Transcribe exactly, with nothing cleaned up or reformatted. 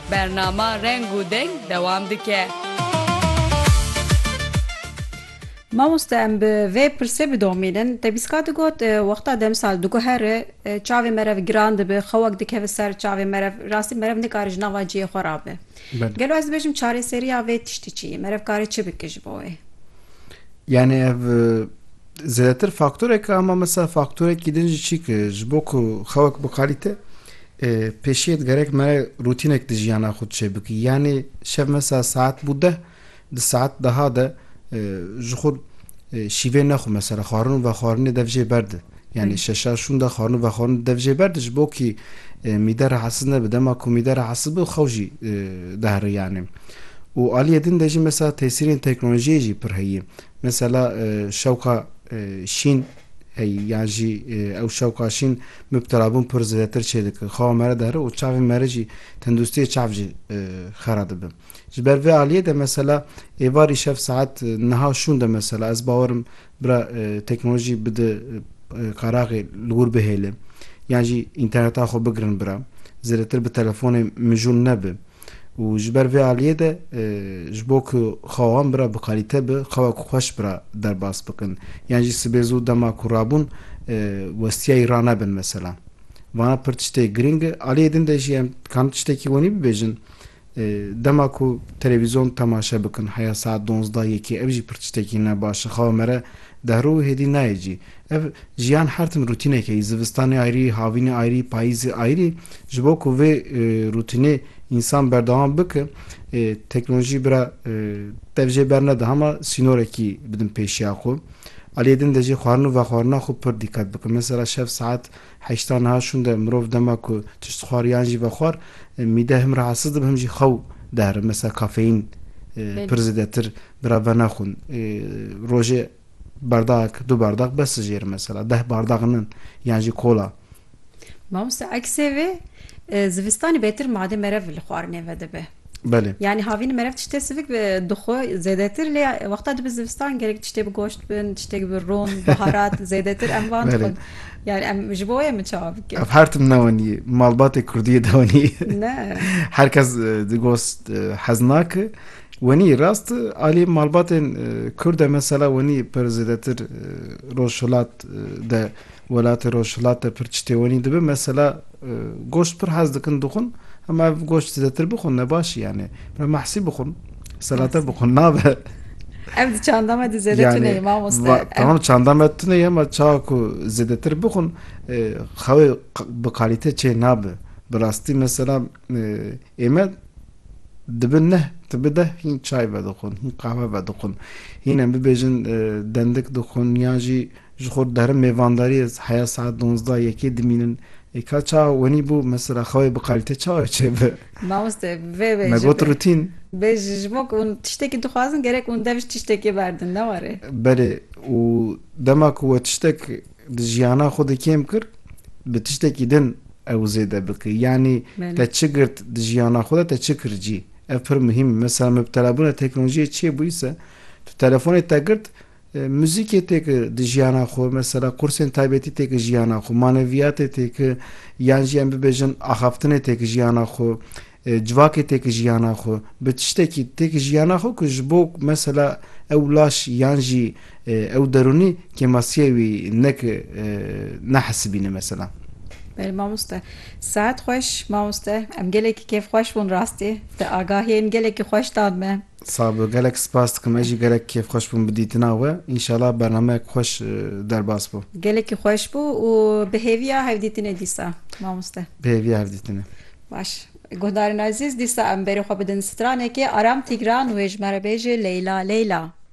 bernama Reng û Deng dewam dike. Mamoste em bi vê pirsê bidomînin te bîska digot wexta demsal diguhere çavê merev giran dibe xewek dikeve ser çavê merev rastî merev nikare ji nava ciyê xwe rabe. Gelo ez dibêjim çarêseriya vê tiştî çi ye? Merev kare çi bike ji bo wê? Yani ev zêdetir faktorek ama mesela faktorekî din jî çi ki ji bo ku xewek bi kalîte pêşiyê gerek mere rûtînek di jiyana xwe çê bikî. Yani şev mesela saet bû deh di saet daha de ji xwe şîvê nexwe mesela xwarin ve xwarinê dev jê berde. Yani şeşa şûn de xwarin ve xwarin dev jê berde ji bo kî mîde rahatsız nebe dema ku mîde rahatsız bi xew jî dehre yani. û aliyê din de jî mesela tesîrên teknolojiyê jî pir heye. Mesela şewka şîn heye yan jî ew şewka şîn müptelabûn pir zêdetir çê dike. Xewa mere dehre û çavên mere jî tenduristiyê çav jî xera dibe. Ji ber vê aliyê de mesela êvarî şev saet niha şûn de mesela ez bawerim bira teknolojî bide qaraxê li wir bihêle yan jî înterneta xwe bigirin bira zêdetir bi telefonê mijûl nebe. û ji ber vê aliyê de ji bo ku xewan bira bi kalîte bi xewek xweş bira derbas bikin. Yan jî sibê zû dema ku rabûn westiyayê ranebin mesela. Vana pir tiştê giring e. Aliyê din de jî em dikarin tiştekî wenî bibêjin dema ku televîzyon temaşe bikin heya saet donzda yekê ev jî pir tiştekî ne baş e. Xewa mere dehro û hêdî nayê cî. Ev jiyan her tim rûtînek heye. Zivistanê ayrî, havînê ayrî, payîzê ayrî. Ji bo ku vê rûtînê insan berdewam bike teknolojî bira dev jê bernede ama sînorekî bidin pêşiya xwe. Aliyê din de jî xwarin û vexwarina xwe pir dîqet bike. Mesela şev saet heşta niha şûn de mirov dema ku tişt xwar yan jî vexwar mîde him rahatsız dibe him jî xew dehre. Mesela kafeîn pir zêdetir bira venaxwin. Rojê berdaqek du berdaq bes jêr mesela deh bardaqinin yan jî kola. Mamoste eksê vê zivistanê bêtir madê merev li xwarinê ve dibe. Belê. Yani havînê merev tiştê sivik ve dixwe zêdetir lê wexta dibe zivistan gerek tiştê bi goşt bin, tiştê bi ron, biharat zêdetir em van dixwin. Yani em ji bo wê min çawa bike. Ev her tim newenî malbatê Kurdiyê de wenî. Ne. Herkes digost hez nake. Wenî rast alî malbatên Kurd de mesela wenî pir zêdetir Rojhilat de welatê Rojhilat de pir tiştê wenî dibe. Mesela goşt pir hez dikin dixwin ama ev goşt zêdetir bixwin ne baş yani. Mehsî bixwin, selate bixwin nabe. Ev di çandama di zêdetir neyê mamoste. Tamam çandama tuneyê ama çawa ku zêdetir bixwin xewê bi kalîte çê nabe. Bi rastî mesela ême dibin neh tibi de hîn çay vedixwin, hîn qehwe vedixwin. Hîn em bibêjin dendik dixwin yan jî ji xwe derin mêvandariyê heya saet donzda yekê dimînin. Ka çawa wenî bû mesela xewê bi kalîte çawa çê be. Mamoste vê vê me got rûtîn. Bê ji bo ku hûn tiştekî dixwazin gerek hûn dev ji tiştekî berdin ne ware? Belê û dema ku we tiştek di jiyana xwe de kêm kir bi tiştekî din ew zêde bike. Yani te çi girt di jiyana xwe de te çi kir cî. Ev pir muhîm. Mesela müptelabûna teknolojiyê çê bûyse tu telefonê te girt müzikê tê kir di jiyana xwe mesela kursên taybetî tê kir jiyana xwe maneviyatê tê kir yan jî em bibêjin axaftinê tê kir jiyana xwe civakê tê kir jiyana xwe bi tiştekî tê kir jiyana xwe ku ji bo mesela ew laş yan jî ew derûnî kêmasiyê wî neke nehesibîne mesela. Belê mamoste. Saet xweş mamoste. Em gelekî kêfxweş bûn rastî. Te agahiyên gelekî xweş dan me. Sağ ol. Gelek spas dikim. Ez jî gelek kêfxweş bûm bi dîtina we. İnşallah bernameyek xweş derbas bû. Gelekî xweş bû û bi hêviya hevdîtinê dîsa mamoste. Bi hêviya hevdîtinê. Baş. Guhdarên ezîz dîsa em berê xwe bidin stranekê Aram Tigran û ê ji me re bêje Leyla Leyla.